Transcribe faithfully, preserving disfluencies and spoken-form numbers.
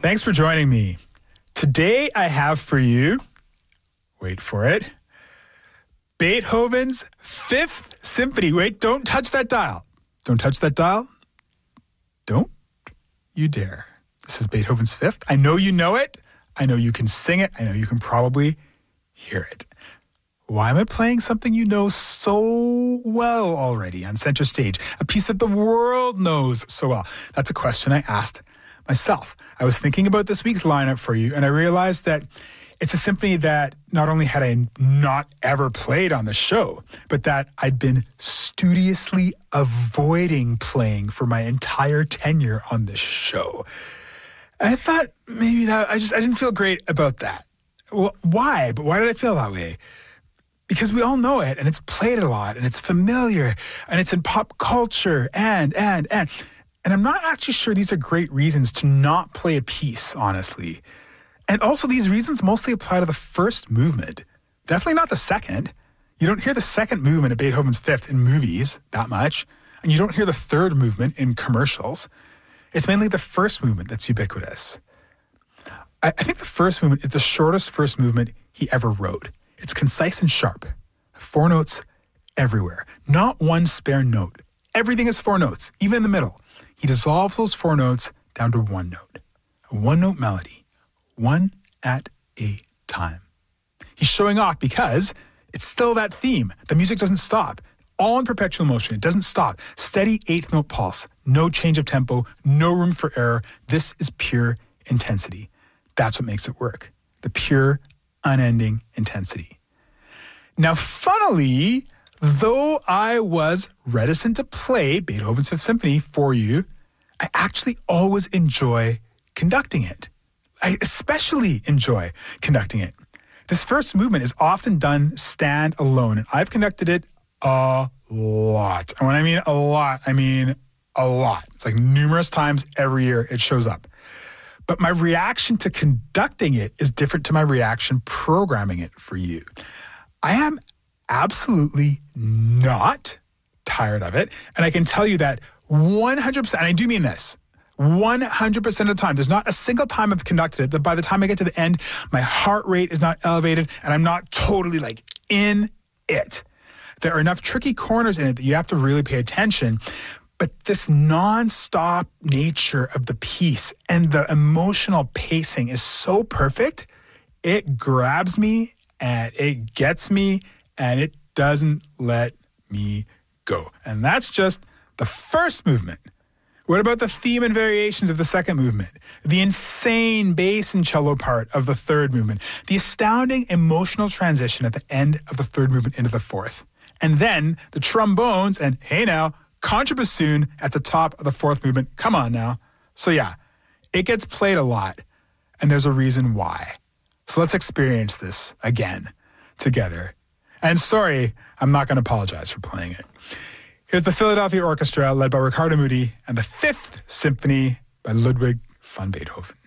Thanks for joining me. Today I have for you, wait for it, Beethoven's Fifth Symphony. Wait, don't touch that dial. Don't touch that dial. Don't you dare. This is Beethoven's Fifth. I know you know it. I know you can sing it. I know you can probably hear it. Why am I playing something you know so well already on center stage? A piece that the world knows so well? That's a question I asked myself. I was thinking about this week's lineup for you, and I realized that it's a symphony that not only had I not ever played on the show, but that I'd been studiously avoiding playing for my entire tenure on this show. I thought maybe that I just I didn't feel great about that. Well, why? But why did I feel that way? Because we all know it, and it's played a lot, and it's familiar, and it's in pop culture, and, and, and. And I'm not actually sure these are great reasons to not play a piece, honestly. And also these reasons mostly apply to the first movement. Definitely not the second. You don't hear the second movement of Beethoven's Fifth in movies that much, and you don't hear the third movement in commercials. It's mainly the first movement that's ubiquitous. I, I think the first movement is the shortest first movement he ever wrote. It's concise and sharp. Four notes everywhere. Not one spare note. Everything is four notes, even in the middle. He dissolves those four notes down to one note. A one-note melody. One at a time. He's showing off because it's still that theme. The music doesn't stop. All in perpetual motion. It doesn't stop. Steady eighth-note pulse. No change of tempo. No room for error. This is pure intensity. That's what makes it work. The pure, unending intensity. Now, funnily, though I was reticent to play Beethoven's Fifth Symphony for you, I actually always enjoy conducting it. I especially enjoy conducting it. This first movement is often done stand alone, and I've conducted it a lot. And when I mean a lot, I mean a lot. It's like numerous times every year it shows up. But my reaction to conducting it is different to my reaction programming it for you. I am absolutely not tired of it. And I can tell you that one hundred percent, and I do mean this, one hundred percent of the time, there's not a single time I've conducted it that by the time I get to the end, my heart rate is not elevated and I'm not totally like in it. There are enough tricky corners in it that you have to really pay attention. But this nonstop nature of the piece and the emotional pacing is so perfect. It grabs me and it gets me and it doesn't let me go. And that's just the first movement. What about the theme and variations of the second movement? The insane bass and cello part of the third movement? The astounding emotional transition at the end of the third movement into the fourth? And then the trombones and, hey now, contrabassoon at the top of the fourth movement. Come on now. So yeah, it gets played a lot, and there's a reason why. So let's experience this again together. And sorry, I'm not going to apologize for playing it. Here's the Philadelphia Orchestra led by Riccardo Muti and the Fifth Symphony by Ludwig van Beethoven.